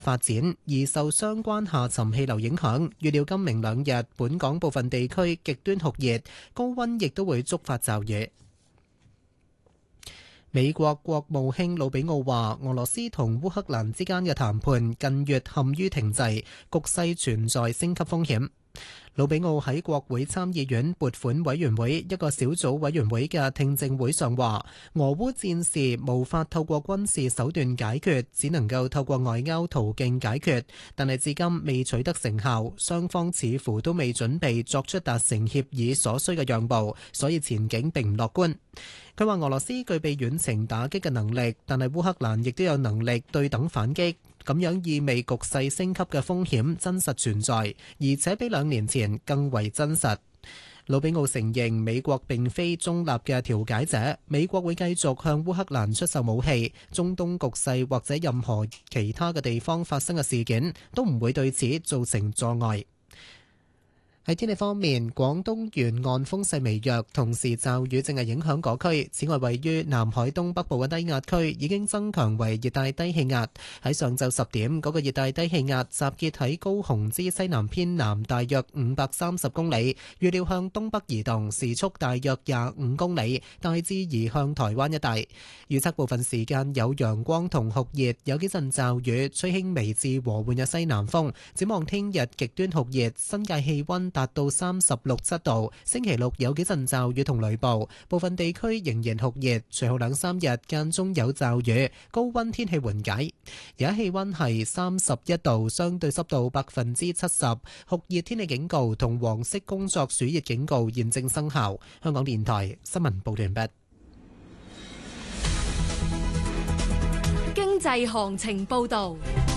發展，而受相關下沉氣流影響，預料今明兩日本港部分地區極端酷熱，高溫亦都會觸發驟雨。美國國務卿魯比奧話：俄羅斯同烏克蘭之間嘅談判近月陷於停滯，局勢存在升級風險。魯比奧喺國會參議院撥款委員會一個小組委員會嘅聽證會上話，俄烏戰事無法透過軍事手段解決，只能夠透過外交途徑解決，但係至今未取得成效，雙方似乎都未準備作出達成協議所需嘅讓步，所以前景並唔樂觀。佢話俄羅斯具備遠程打擊嘅能力，但係烏克蘭亦都有能力對等反擊，咁樣意味局勢升級嘅風險真實存在，而且比2年前更為真實。魯比奧承認美國並非中立嘅調解者，美國會繼續向烏克蘭出售武器，中東局勢或者任何其他嘅地方發生嘅事件都唔會對此造成阻礙。喺天氣方面，廣東沿岸風勢微弱，同時驟雨正係影響嗰區。此外，位於南海東北部嘅低壓區已經增強為熱帶低氣壓。喺上晝10點，嗰個熱帶低氣壓集結喺高雄之西南偏南大約530公里，預料向東北移動，時速大約25公里，大致移向台灣一帶。預測部分時間有陽光同酷熱，有幾陣驟雨，吹輕微至和緩嘅西南風。展望聽日極端酷熱，新界氣溫達到36、7度。星期六有幾陣驟雨同雷暴，部分地區仍然酷熱。隨後2-3日間中有驟雨，高溫天氣緩解。而家氣溫係31度，相對濕度70%，酷熱天氣警告同黃色工作暑熱警告現正生效。香港電台新聞報道完畢。 經濟行情報道。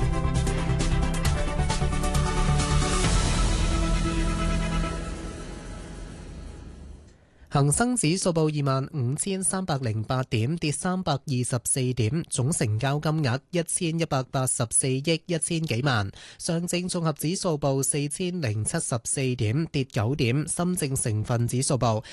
恒生指數報25,308點，跌324點，總成交金額1184億1000幾萬。上證綜合指數報4074點，跌9點。深證成分指數報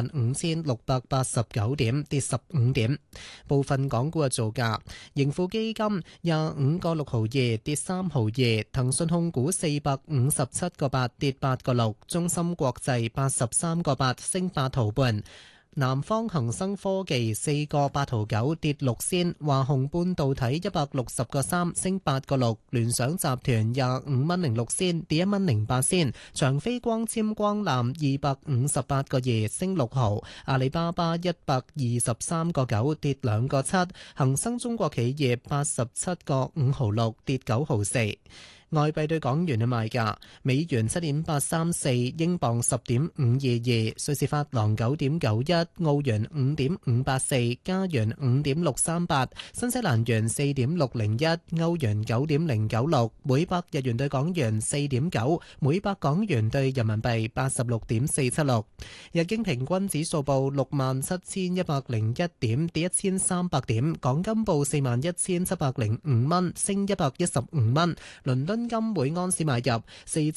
15689點，跌15點。部分港股嘅造價：盈富基金25個6毫2，跌3毫2；騰訊控股457個8，跌8個6；中芯國際83個8，升8毫半。南方恒生科技4個8毫9，跌6仙。華虹半導體160個3，升8個6。聯想集團25蚊06仙，跌1蚊08仙。長飛光纖光纜258個2，升6毫。阿里巴巴123個9，跌2個7。恒生中國企業87個5毫6，跌9毫4。外幣對港元嘅賣價：美元7.834，英鎊10.522，瑞士法郎9.91，澳元5.584，加元5.638，新西蘭元4.601，歐元9.096，每百日元對港元4.9，每百港元對人民幣86.476。日經平均指數報67,101點，跌1300點。港金報41,705蚊，升115蚊。倫敦金每安士買入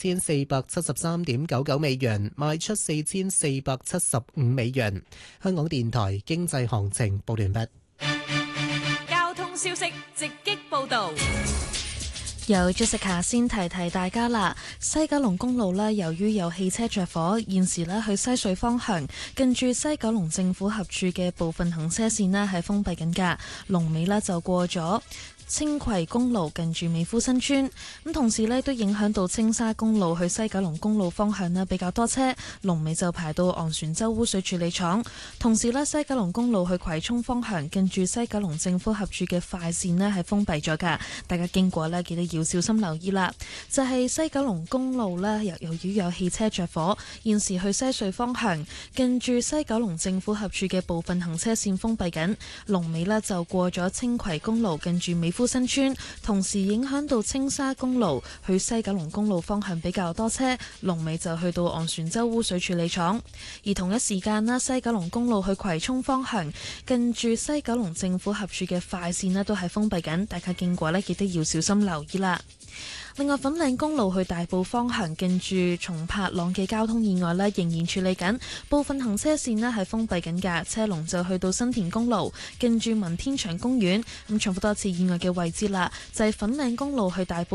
4473.99美元，賣出4475美元。香港電台經濟行情報完畢。 交通消息直擊報道。 由 Jessica 先提提大家啦，西九龍公路呢，由於有汽車着火，現時呢去西隧方向近住西九龍政府合署嘅部分行車線呢係封閉緊㗎，龍尾呢就過咗青葵公路近住美孚新村，咁同時呢都影響到青沙公路去西九龍公路方向呢比較多車，龍尾就排到昂船洲污水處理廠。同時呢，西九龍公路去葵涌方向近住西九龍政府合署嘅快線呢係封閉咗㗎，大家經過呢記得要小心留意啦。就係西九龍公路呢，由於有汽車着火，現時去西隧方向近住西九龍政府合署嘅部分行車線封閉緊，龍尾呢就過咗青葵公路近住美孚新村，同時影響到青沙公路去西九龍公路方向比較多車，龍尾就去到昂船洲污水處理廠。而同一時間啦，西九龍公路去葵涌方向近住西九龍政府合署嘅快線咧都係封閉緊，大家經過咧記得要小心留意啦。 另外，粉嶺公路去大埔方向近住松柏塱嘅交通意外呢，仍然處理緊，部分行車線呢係封閉緊㗎，車龍就去到新田公路近住文天祥公園。咁重複多次意外嘅位置啦，就係粉嶺公路去大埔